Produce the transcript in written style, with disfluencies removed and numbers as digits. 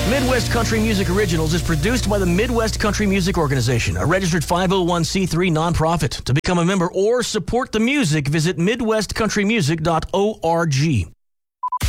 Midwest Country Music Originals is produced by the Midwest Country Music Organization, a registered 501c3 nonprofit. To become a member or support the music, visit MidwestCountryMusic.org.